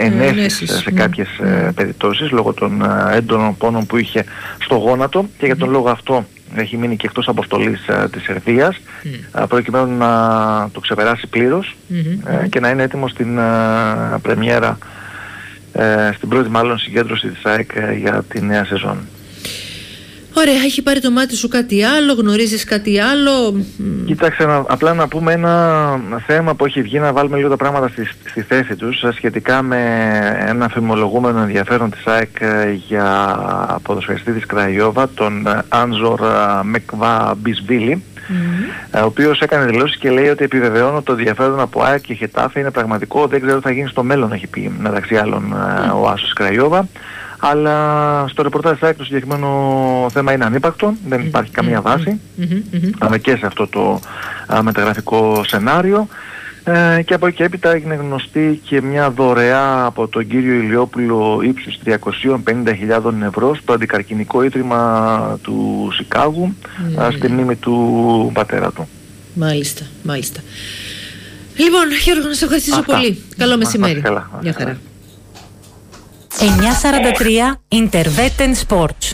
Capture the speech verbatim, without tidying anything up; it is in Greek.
ενέσεις σε κάποιες mm. περιπτώσεις λόγω των έντονων πόνων που είχε στο γόνατο και για τον mm. λόγο αυτό έχει μείνει και εκτός αποστολής uh, της Σερβίας mm. uh, προκειμένου να το ξεπεράσει πλήρως mm-hmm. uh, και να είναι έτοιμο στην uh, πρεμιέρα, uh, στην πρώτη μάλλον συγκέντρωση της ΑΕΚ uh, για τη νέα σεζόν. Ωραία, έχει πάρει το μάτι σου κάτι άλλο, γνωρίζεις κάτι άλλο? Κοίταξε, να, απλά να πούμε ένα θέμα που έχει βγει, να βάλουμε λίγο τα πράγματα στη, στη θέση τους σχετικά με ένα φημολογούμενο ενδιαφέρον της ΑΕΚ για ποδοσφαιριστή της Κραϊόβα, τον Άντζορ Μεκβαμπισβίλη, mm-hmm. ο οποίος έκανε δηλώσεις και λέει ότι επιβεβαιώνω το ενδιαφέρον από ΑΕΚ και Χετάφε είναι πραγματικό, δεν ξέρω τι θα γίνει στο μέλλον, έχει πει μεταξύ άλλων mm-hmm. ο Άσος Κραϊόβα. Αλλά στο ρεπορτάζ της ΑΕΚ το συγκεκριμένο θέμα είναι ανύπαρκτο, δεν υπάρχει καμία βάση, αλλά και σε αυτό το α, μεταγραφικό σενάριο. Ε, και από εκεί έπειτα έγινε γνωστή και μια δωρεά από τον κύριο Ηλιόπουλο ύψους τριακόσιες πενήντα χιλιάδες ευρώ στο αντικαρκινικό ίδρυμα του Σικάγου, mm. α, στη μνήμη του πατέρα του. Μάλιστα, μάλιστα. Λοιπόν, Γιώργο, να σε ευχαριστήσω Αυτά. πολύ. Καλό μεσημέρι. Καλά. Γεια χαρά. εννιακόσια σαράντα τρία Interveten Sports.